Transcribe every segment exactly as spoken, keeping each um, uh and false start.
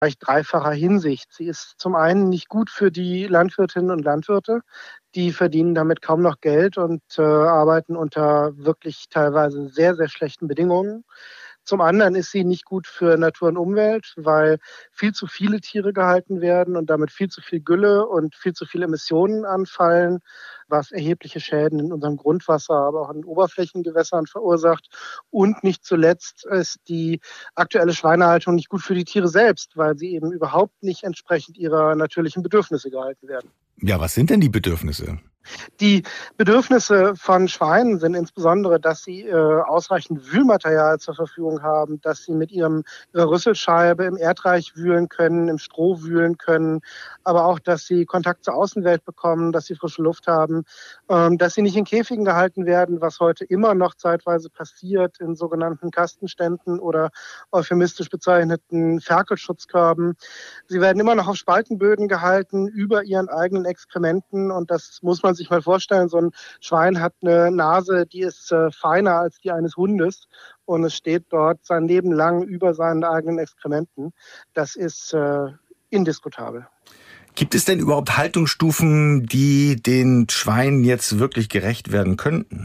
gleich dreifacher Hinsicht. Sie ist zum einen nicht gut für die Landwirtinnen und Landwirte. Die verdienen damit kaum noch Geld und äh, arbeiten unter wirklich teilweise sehr, sehr schlechten Bedingungen. Zum anderen ist sie nicht gut für Natur und Umwelt, weil viel zu viele Tiere gehalten werden und damit viel zu viel Gülle und viel zu viele Emissionen anfallen, was erhebliche Schäden in unserem Grundwasser, aber auch in Oberflächengewässern verursacht. Und nicht zuletzt ist die aktuelle Schweinehaltung nicht gut für die Tiere selbst, weil sie eben überhaupt nicht entsprechend ihrer natürlichen Bedürfnisse gehalten werden. Ja, was sind denn die Bedürfnisse? Die Bedürfnisse von Schweinen sind insbesondere, dass sie äh, ausreichend Wühlmaterial zur Verfügung haben, dass sie mit ihrem, ihrer Rüsselscheibe im Erdreich wühlen können, im Stroh wühlen können, aber auch, dass sie Kontakt zur Außenwelt bekommen, dass sie frische Luft haben, ähm, dass sie nicht in Käfigen gehalten werden, was heute immer noch zeitweise passiert in sogenannten Kastenständen oder euphemistisch bezeichneten Ferkelschutzkörben. Sie werden immer noch auf Spaltenböden gehalten, über ihren eigenen Exkrementen, und das muss man sich mal vorstellen, so ein Schwein hat eine Nase, die ist äh, feiner als die eines Hundes, und es steht dort sein Leben lang über seinen eigenen Exkrementen. Das ist äh, indiskutabel. Gibt es denn überhaupt Haltungsstufen, die den Schweinen jetzt wirklich gerecht werden könnten?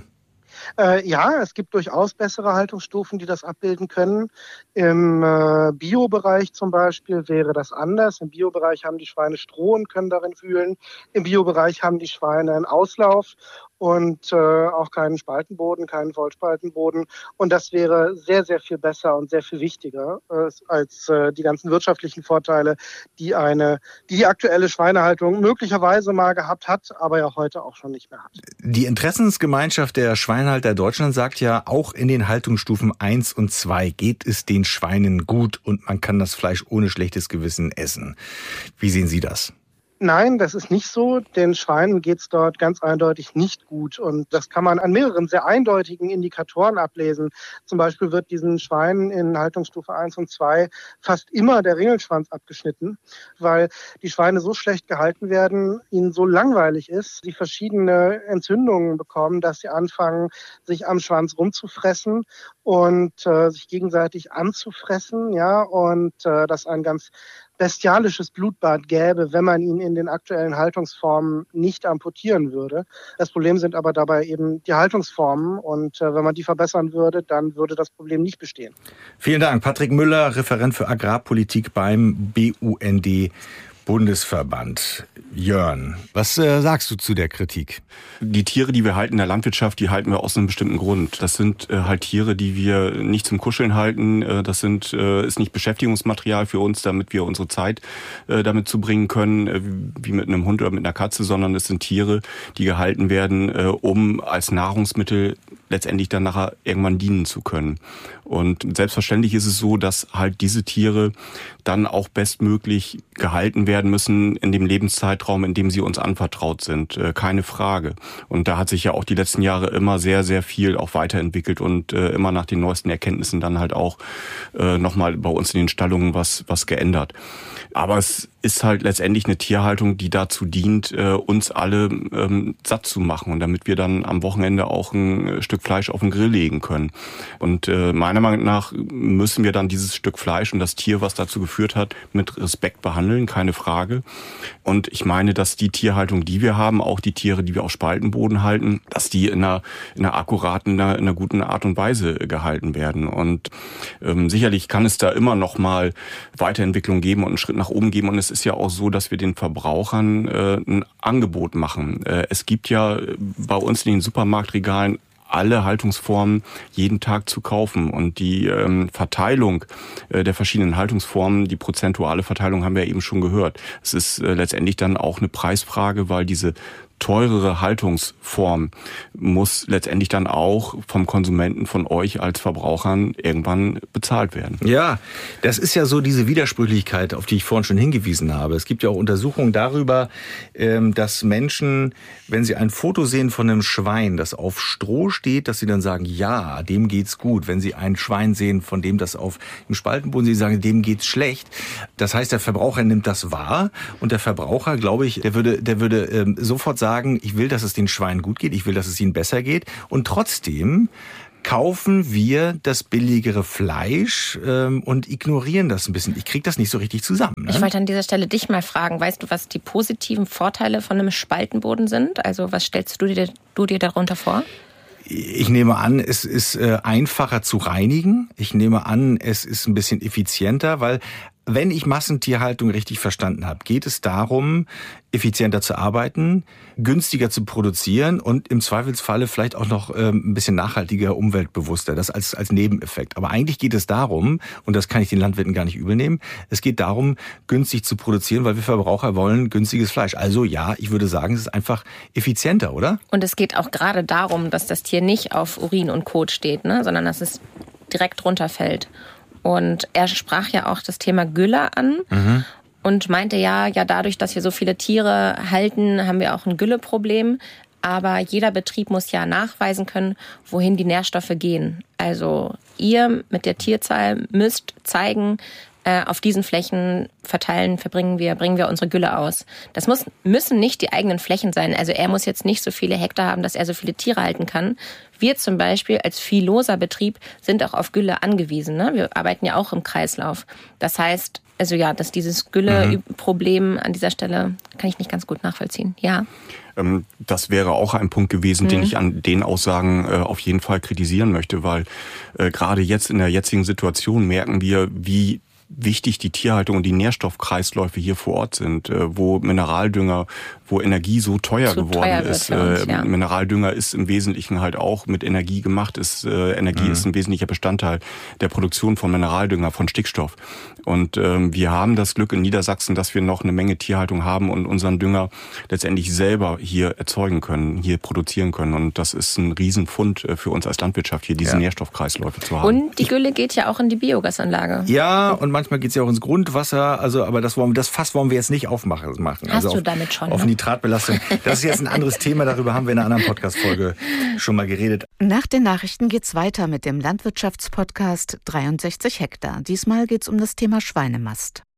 Äh, ja, es gibt durchaus bessere Haltungsstufen, die das abbilden können. Im äh, Biobereich zum Beispiel wäre das anders. Im Biobereich haben die Schweine Stroh und können darin wühlen. Im Biobereich haben die Schweine einen Auslauf und äh, auch keinen Spaltenboden, keinen Vollspaltenboden. Und das wäre sehr, sehr viel besser und sehr viel wichtiger äh, als äh, die ganzen wirtschaftlichen Vorteile, die eine die aktuelle Schweinehaltung möglicherweise mal gehabt hat, aber ja heute auch schon nicht mehr hat. Die Interessensgemeinschaft der Schweinehalter Deutschland sagt ja, auch in den Haltungsstufen eins und zwei geht es den Schweinen gut und man kann das Fleisch ohne schlechtes Gewissen essen. Wie sehen Sie das? Nein, das ist nicht so. Den Schweinen geht's dort ganz eindeutig nicht gut. Und das kann man an mehreren sehr eindeutigen Indikatoren ablesen. Zum Beispiel wird diesen Schweinen in Haltungsstufe eins und zwei fast immer der Ringelschwanz abgeschnitten, weil die Schweine so schlecht gehalten werden, ihnen so langweilig ist, sie verschiedene Entzündungen bekommen, dass sie anfangen, sich am Schwanz rumzufressen und äh, sich gegenseitig anzufressen, ja, und äh, das ein ganz bestialisches Blutbad gäbe, wenn man ihn in den aktuellen Haltungsformen nicht amputieren würde. Das Problem sind aber dabei eben die Haltungsformen, und äh, wenn man die verbessern würde, dann würde das Problem nicht bestehen. Vielen Dank. Patrick Müller, Referent für Agrarpolitik beim B U N D Bundesverband. Jörn, was äh, sagst du zu der Kritik? Die Tiere, die wir halten in der Landwirtschaft, die halten wir aus einem bestimmten Grund. Das sind äh, halt Tiere, die wir nicht zum Kuscheln halten. Äh, das sind äh, ist nicht Beschäftigungsmaterial für uns, damit wir unsere Zeit äh, damit zubringen können, äh, wie mit einem Hund oder mit einer Katze, sondern es sind Tiere, die gehalten werden, äh, um als Nahrungsmittel letztendlich dann nachher irgendwann dienen zu können. Und selbstverständlich ist es so, dass halt diese Tiere dann auch bestmöglich gehalten werden müssen in dem Lebenszeitraum, in dem sie uns anvertraut sind. Äh, keine Frage. Und da hat sich ja auch die letzten Jahre immer sehr, sehr viel auch weiterentwickelt und äh, immer nach den neuesten Erkenntnissen dann halt auch äh, nochmal bei uns in den Stallungen was, was geändert. Aber es ist halt letztendlich eine Tierhaltung, die dazu dient, äh, uns alle ähm, satt zu machen und damit wir dann am Wochenende auch ein Stück Fleisch auf den Grill legen können. Und äh, meiner Meinung nach müssen wir dann dieses Stück Fleisch und das Tier, was dazu geführt hat, mit Respekt behandeln, keine Frage. Und ich meine, dass die Tierhaltung, die wir haben, auch die Tiere, die wir auf Spaltenboden halten, dass die in einer, in einer akkuraten, in einer, in einer guten Art und Weise gehalten werden. Und ähm, sicherlich kann es da immer noch mal Weiterentwicklung geben und einen Schritt nach oben geben. Und es ist ja auch so, dass wir den Verbrauchern äh, ein Angebot machen. Äh, es gibt ja bei uns in den Supermarktregalen alle Haltungsformen jeden Tag zu kaufen. Und die ähm, Verteilung äh, der verschiedenen Haltungsformen, die prozentuale Verteilung haben wir eben schon gehört. Es ist äh, letztendlich dann auch eine Preisfrage, weil diese teurere Haltungsform muss letztendlich dann auch vom Konsumenten, von euch als Verbrauchern irgendwann bezahlt werden. Ja, das ist ja so diese Widersprüchlichkeit, auf die ich vorhin schon hingewiesen habe. Es gibt ja auch Untersuchungen darüber, dass Menschen, wenn sie ein Foto sehen von einem Schwein, das auf Stroh steht, dass sie dann sagen, ja, dem geht's gut. Wenn sie ein Schwein sehen, von dem das auf dem Spaltenboden, sie sagen, dem geht's schlecht. Das heißt, der Verbraucher nimmt das wahr und der Verbraucher, glaube ich, der würde, der würde ähm, sofort sagen, ich will, dass es den Schweinen gut geht, ich will, dass es ihnen besser geht. Und trotzdem kaufen wir das billigere Fleisch ähm, und ignorieren das ein bisschen. Ich kriege das nicht so richtig zusammen. Ne? Ich wollte an dieser Stelle dich mal fragen, weißt du, was die positiven Vorteile von einem Spaltenboden sind? Also was stellst du dir, du dir darunter vor? Ich nehme an, es ist äh, einfacher zu reinigen. Ich nehme an, es ist ein bisschen effizienter, weil wenn ich Massentierhaltung richtig verstanden habe, geht es darum, effizienter zu arbeiten, günstiger zu produzieren und im Zweifelsfalle vielleicht auch noch ähm, ein bisschen nachhaltiger, umweltbewusster. Das als als Nebeneffekt. Aber eigentlich geht es darum, und das kann ich den Landwirten gar nicht übel nehmen, es geht darum, günstig zu produzieren, weil wir Verbraucher wollen günstiges Fleisch. Also ja, ich würde sagen, es ist einfach effizienter, oder? Und es geht auch gerade darum, dass das Tier nicht auf Urin und Kot steht, ne, sondern dass es direkt runterfällt. Und er sprach ja auch das Thema Gülle an mhm. und meinte ja, ja, dadurch, dass wir so viele Tiere halten, haben wir auch ein Gülleproblem. Aber jeder Betrieb muss ja nachweisen können, wohin die Nährstoffe gehen. Also ihr mit der Tierzahl müsst zeigen, äh, auf diesen Flächen verteilen, verbringen wir, bringen wir unsere Gülle aus. Das muss, müssen nicht die eigenen Flächen sein. Also er muss jetzt nicht so viele Hektar haben, dass er so viele Tiere halten kann. Wir zum Beispiel als viehloser Betrieb sind auch auf Gülle angewiesen. Ne? Wir arbeiten ja auch im Kreislauf. Das heißt, also ja, dass dieses Gülle-Problem mhm. an dieser Stelle kann ich nicht ganz gut nachvollziehen. Ja. Das wäre auch ein Punkt gewesen, mhm. den ich an den Aussagen auf jeden Fall kritisieren möchte, weil gerade jetzt in der jetzigen Situation merken wir, wie wichtig die Tierhaltung und die Nährstoffkreisläufe hier vor Ort sind, wo Mineraldünger, wo Energie so teuer Zu geworden teuer ist. Uns, ja. Mineraldünger ist im Wesentlichen halt auch mit Energie gemacht. Ist, äh, Energie mhm. ist ein wesentlicher Bestandteil der Produktion von Mineraldünger, von Stickstoff. Und ähm, wir haben das Glück in Niedersachsen, dass wir noch eine Menge Tierhaltung haben und unseren Dünger letztendlich selber hier erzeugen können, hier produzieren können. Und das ist ein Riesenfund für uns als Landwirtschaft, hier diese ja. Nährstoffkreisläufe zu haben. Und die Gülle geht ja auch in die Biogasanlage. Ja, und manchmal geht es ja auch ins Grundwasser. Also, aber das, wollen, das Fass wollen wir jetzt nicht aufmachen. Hast also du auf, damit schon? Auf ne? Nitratbelastung. Das ist jetzt ein anderes Thema. Darüber haben wir in einer anderen Podcast-Folge schon mal geredet. Nach den Nachrichten geht's weiter mit dem Landwirtschaftspodcast dreiundsechzig Hektar. Diesmal geht's um das Thema Schweinemast.